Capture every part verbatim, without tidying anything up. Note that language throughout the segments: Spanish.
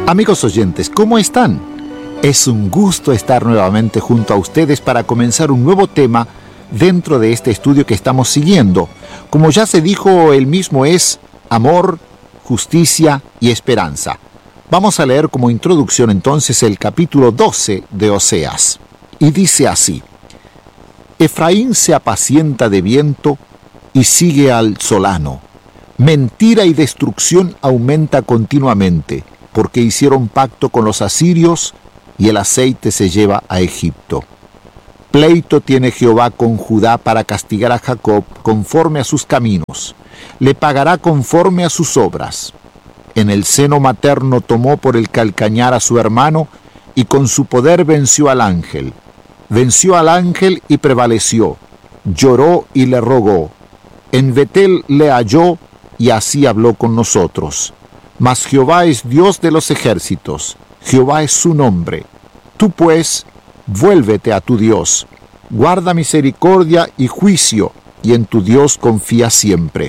Amigos oyentes, ¿cómo están? Es un gusto estar nuevamente junto a ustedes para comenzar un nuevo tema dentro de este estudio que estamos siguiendo. Como ya se dijo, el mismo es amor, justicia y esperanza. Vamos a leer como introducción entonces el capítulo doce de Oseas. Y dice así: Efraín se apacienta de viento y sigue al solano. Mentira y destrucción aumenta continuamente, porque hicieron pacto con los asirios y el aceite se lleva a Egipto. Pleito tiene Jehová con Judá para castigar a Jacob conforme a sus caminos. Le pagará conforme a sus obras. En el seno materno tomó por el calcañar a su hermano y con su poder venció al ángel. Venció al ángel y prevaleció. Lloró y le rogó. En Betel le halló y así habló con nosotros. Mas Jehová es Dios de los ejércitos, Jehová es su nombre. Tú pues, vuélvete a tu Dios, guarda misericordia y juicio, y en tu Dios confía siempre.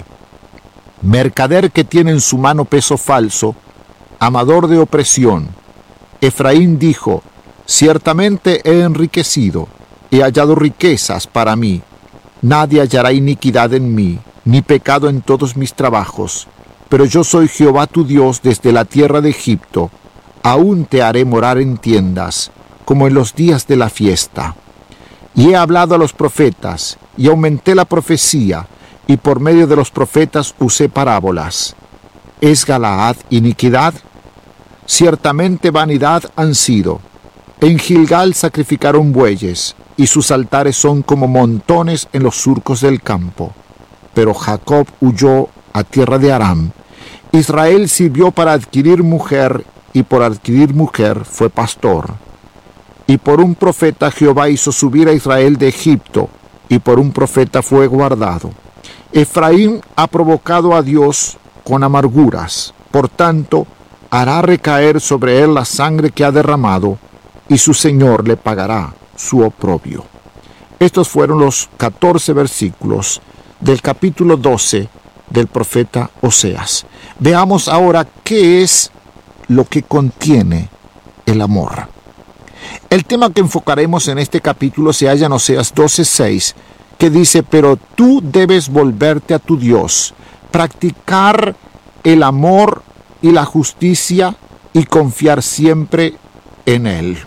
Mercader que tiene en su mano peso falso, amador de opresión. Efraín dijo: ciertamente he enriquecido, he hallado riquezas para mí. Nadie hallará iniquidad en mí, ni pecado en todos mis trabajos. Pero yo soy Jehová tu Dios desde la tierra de Egipto. Aún te haré morar en tiendas, como en los días de la fiesta. Y he hablado a los profetas, y aumenté la profecía, y por medio de los profetas usé parábolas. ¿Es Galaad iniquidad? Ciertamente vanidad han sido. En Gilgal sacrificaron bueyes, y sus altares son como montones en los surcos del campo. Pero Jacob huyó a tierra de Aram. Israel sirvió para adquirir mujer, y por adquirir mujer fue pastor. Y por un profeta Jehová hizo subir a Israel de Egipto, y por un profeta fue guardado. Efraín ha provocado a Dios con amarguras, por tanto, hará recaer sobre él la sangre que ha derramado, y su Señor le pagará su oprobio. Estos fueron los catorce versículos del capítulo doce del profeta Oseas. Veamos ahora qué es lo que contiene el amor. El tema que enfocaremos en este capítulo se halla en Oseas doce seis, que dice: pero tú debes volverte a tu Dios, practicar el amor y la justicia y confiar siempre en Él.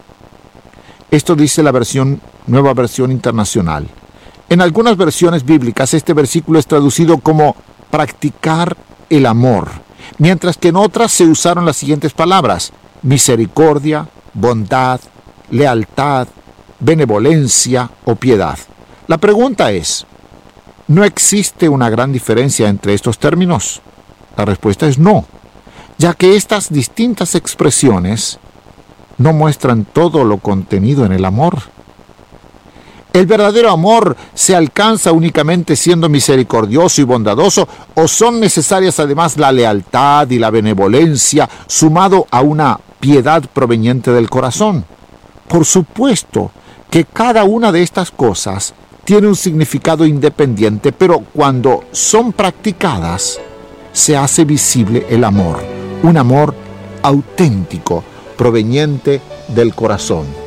Esto dice la versión, Nueva Versión Internacional. En algunas versiones bíblicas este versículo es traducido como practicar el amor, mientras que en otras se usaron las siguientes palabras: misericordia, bondad, lealtad, benevolencia o piedad. La pregunta es: ¿no existe una gran diferencia entre estos términos? La respuesta es no, ya que estas distintas expresiones no muestran todo lo contenido en el amor. ¿El verdadero amor se alcanza únicamente siendo misericordioso y bondadoso, o son necesarias además la lealtad y la benevolencia, sumado a una piedad proveniente del corazón? Por supuesto que cada una de estas cosas tiene un significado independiente, pero cuando son practicadas, se hace visible el amor, un amor auténtico, proveniente del corazón.